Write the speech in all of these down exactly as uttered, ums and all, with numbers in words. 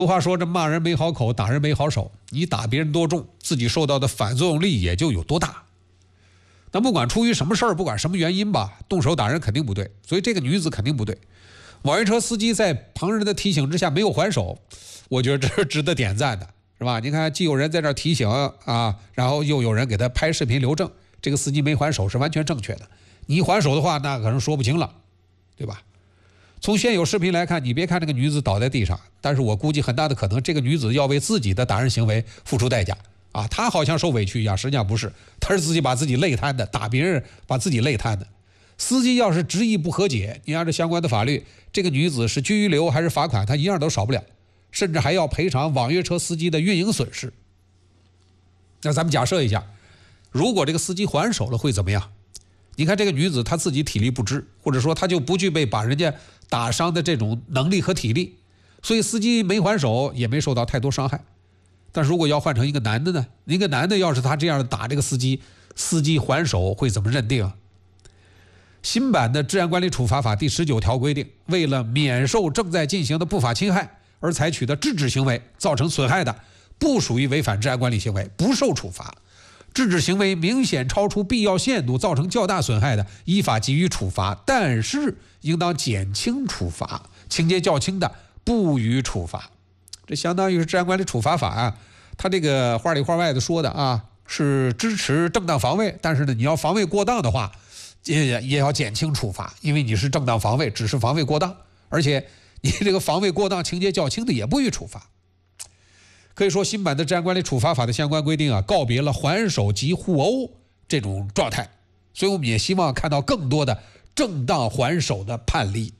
俗话说，这骂人没好口，打人没好手。你打别人多重，自己受到的反作用力也就有多大。那不管出于什么事儿，不管什么原因吧，动手打人肯定不对，所以这个女子肯定不对。网约车司机在旁人的提醒之下没有还手，我觉得这是值得点赞的，是吧？你看，既有人在这儿提醒啊，然后又有人给他拍视频留证，这个司机没还手是完全正确的。你一还手的话，那可能说不清了，对吧？从现有视频来看，你别看这个女子倒在地上，但是我估计很大的可能，这个女子要为自己的打人行为付出代价啊！她好像受委屈一样，实际上不是，她是自己把自己累瘫的，打别人把自己累瘫的。司机要是执意不和解，你按照相关的法律，这个女子是拘留还是罚款，她一样都少不了，甚至还要赔偿网约车司机的运营损失。那咱们假设一下，如果这个司机还手了会怎么样？你看这个女子她自己体力不支，或者说她就不具备把人家打伤的这种能力和体力，所以司机没还手也没受到太多伤害。但如果要换成一个男的呢？一个男的要是他这样打这个司机，司机还手会怎么认定啊？新版的治安管理处罚法第十九条规定，为了免受正在进行的不法侵害而采取的制止行为造成损害的，不属于违反治安管理行为，不受处罚。制止行为明显超出必要限度，造成较大损害的，依法给予处罚，但是应当减轻处罚，情节较轻的不予处罚。这相当于是治安管理处罚法啊，他这个话里话外的说的啊，是支持正当防卫，但是呢，你要防卫过当的话，也也要减轻处罚，因为你是正当防卫，只是防卫过当，而且你这个防卫过当情节较轻的也不予处罚。可以说，新版的治安管理处罚法的相关规定啊，告别了还手及互殴这种状态，所以我们也希望看到更多的正当还手的判例。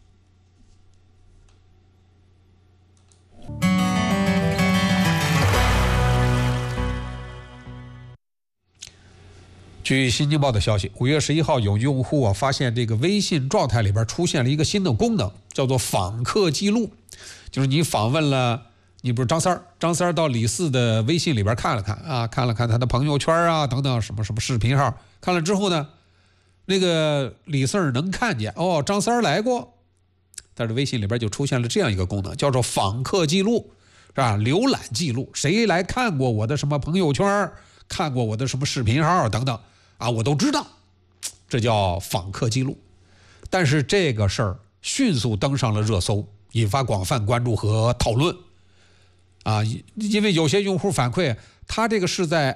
据新京报的消息，五月十一号，有用户啊发现这个微信状态里边出现了一个新的功能，叫做访客记录，就是你访问了。你不是张三儿，张三儿到李四的微信里边看了看啊，看了看他的朋友圈啊等等什么什么视频号，看了之后呢，那个李四儿能看见哦，张三儿来过，但是微信里边就出现了这样一个功能，叫做访客记录，是吧？浏览记录，谁来看过我的什么朋友圈，看过我的什么视频号等等啊，我都知道，这叫访客记录。但是这个事儿迅速登上了热搜，引发广泛关注和讨论。啊，因为有些用户反馈，他这个是在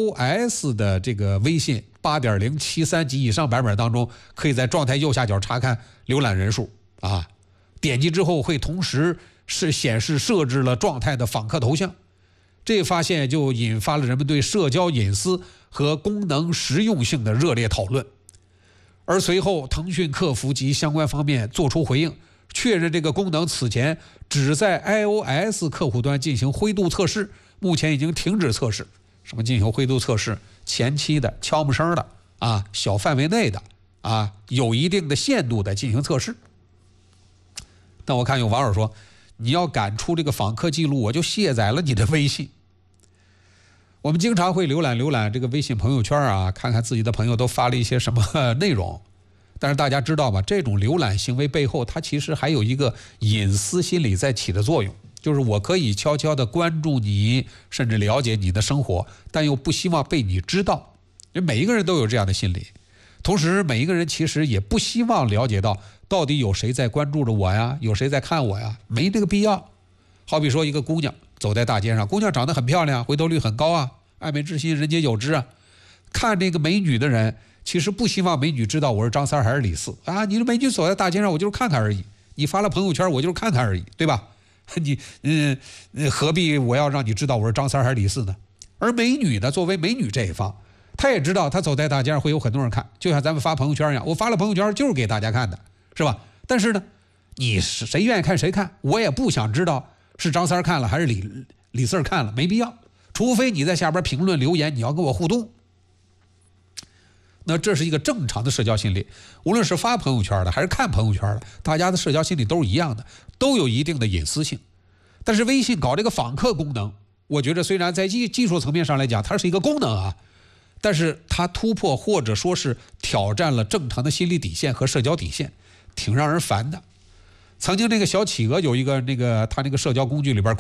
iOS 的这个微信 八点零七三 及以上版本当中，可以在状态右下角查看浏览人数啊，点击之后会同时是显示设置了状态的访客头像，这发现就引发了人们对社交隐私和功能实用性的热烈讨论。而随后，腾讯客服及相关方面作出回应，确认这个功能此前只在 iOS 客户端进行灰度测试，目前已经停止测试。什么进行灰度测试？前期的、悄没声的啊，小范围内的啊，有一定的限度的进行测试。但我看有网友说，你要敢出这个访客记录，我就卸载了你的微信。我们经常会浏览浏览这个微信朋友圈啊，看看自己的朋友都发了一些什么内容。但是大家知道吗？这种浏览行为背后，它其实还有一个隐私心理在起的作用，就是我可以悄悄地关注你，甚至了解你的生活，但又不希望被你知道。因为每一个人都有这样的心理，同时每一个人其实也不希望了解到到底有谁在关注着我呀，有谁在看我呀，没这个必要。好比说一个姑娘走在大街上，姑娘长得很漂亮，回头率很高啊，爱美之心人皆有之啊，看这个美女的人其实不希望美女知道我是张三还是李四啊！你的美女走在大街上，我就是看看而已。你发了朋友圈，我就是看看而已，对吧？你嗯，何必我要让你知道我是张三还是李四呢？而美女呢，作为美女这一方，她也知道她走在大街上会有很多人看，就像咱们发朋友圈一样，我发了朋友圈就是给大家看的，是吧？但是呢，你是谁愿意看谁看，我也不想知道是张三看了还是李李四看了，没必要。除非你在下边评论留言，你要跟我互动。那这是一个正常的社交心理，无论是发朋友圈的还是看朋友圈的，大家的社交心理都是一样的，都有一定的隐私性。但是微信搞这个访客功能，我觉得虽然在技技术层面上来讲它是一个功能啊，但是它突破或者说是挑战了正常的心理底线和社交底线，挺让人烦的。曾经那个小企鹅有一个那个他那个社交工具里边